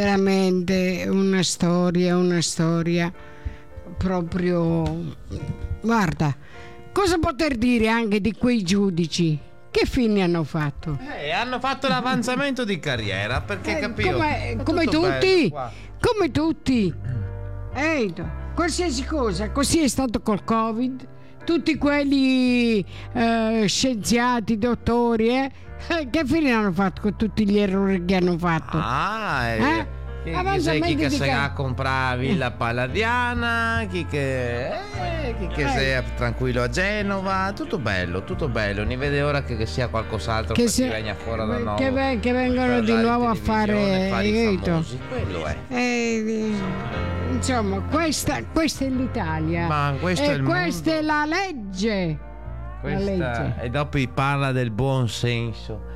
veramente una storia proprio. Guarda, cosa poter dire anche di quei giudici? Che fine hanno fatto? Hanno fatto l'avanzamento di carriera, perché capito? Come tutti. Qualsiasi cosa, così è stato col Covid. Tutti quelli scienziati, dottori, che fine hanno fatto con tutti gli errori che hanno fatto? Chi che si a comprare Villa Palladiana, chi che sia tranquillo a Genova, tutto bello, ne vede ora che sia qualcos'altro che venga fuori da noi, che vengono di nuovo a fare famosi, quello è. Insomma, questa è l'Italia. Ma questo è il questa è la legge. E dopo parla del buon senso.